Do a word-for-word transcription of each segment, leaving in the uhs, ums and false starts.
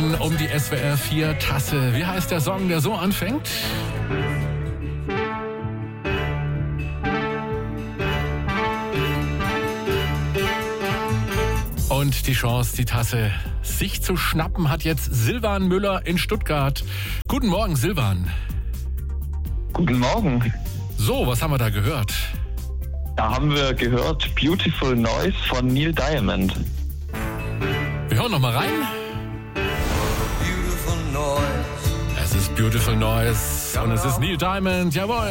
Minuten um die S W R vier Tasse. Wie heißt der Song, der so anfängt? Und die Chance, die Tasse sich zu schnappen, hat jetzt Silvan Müller in Stuttgart. Guten Morgen, Silvan. Guten Morgen. So, was haben wir da gehört? Da haben wir gehört Beautiful Noise von Neil Diamond. Wir hören noch mal rein. Beautiful Noise. Es ist Beautiful Noise und es ist Neil Diamond, jawohl.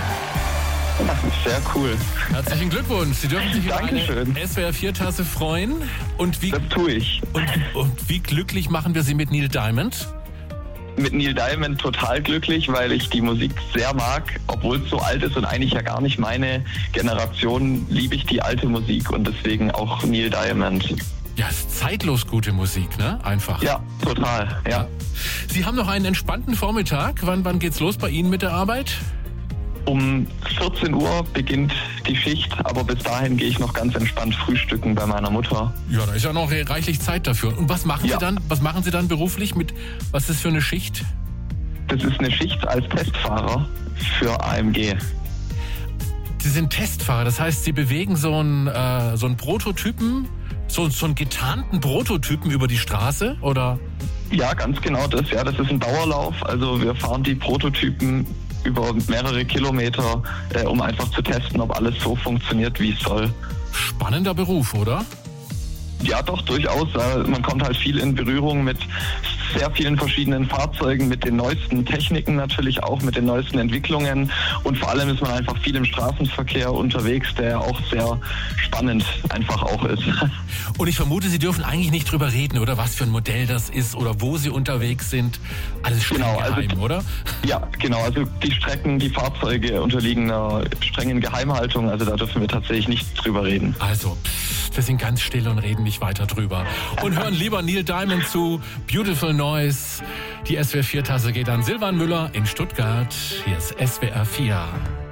Sehr cool. Herzlichen Glückwunsch. Sie dürfen sich über Dankeschön. eine S W R vier Tasse freuen. Und wie, Das tue ich. und, und wie glücklich machen wir Sie mit Neil Diamond? Mit Neil Diamond total glücklich, weil ich die Musik sehr mag, obwohl es so alt ist und eigentlich ja gar nicht meine Generation, liebe ich die alte Musik und deswegen auch Neil Diamond. Ja, ist zeitlos gute Musik, ne? Einfach. Ja, total, ja. Sie haben noch einen entspannten Vormittag. Wann, wann geht's los bei Ihnen mit der Arbeit? Um vierzehn Uhr beginnt die Schicht, aber bis dahin gehe ich noch ganz entspannt frühstücken bei meiner Mutter. Ja, da ist ja noch reichlich Zeit dafür. Und was machen Ja. Sie dann? Was machen Sie dann beruflich? Mit was ist das für eine Schicht? Das ist eine Schicht als Testfahrer für A M G. Sie sind Testfahrer, das heißt, Sie bewegen so einen, äh, so einen Prototypen, so, so einen getarnten Prototypen über die Straße, oder? Ja, ganz genau das. Ja, das ist ein Dauerlauf. Also wir fahren die Prototypen über mehrere Kilometer, äh, um einfach zu testen, ob alles so funktioniert, wie es soll. Spannender Beruf, oder? Ja, doch, durchaus. Äh, man kommt halt viel in Berührung mit sehr vielen verschiedenen Fahrzeugen, mit den neuesten Techniken natürlich auch, mit den neuesten Entwicklungen und vor allem ist man einfach viel im Straßenverkehr unterwegs, der auch sehr spannend einfach auch ist. Und ich vermute, Sie dürfen eigentlich nicht drüber reden, oder was für ein Modell das ist oder wo Sie unterwegs sind. Alles streng Genau, also- geheim, oder? Ja, genau. Also die Strecken, die Fahrzeuge unterliegen einer strengen Geheimhaltung, also da dürfen wir tatsächlich nicht drüber reden. Also, pff, wir sind ganz still und reden nicht weiter drüber. Und hören lieber Neil Diamond zu Beautiful Noise. Die S W R vier Tasse geht an Silvan Müller in Stuttgart. Hier ist S W R vier.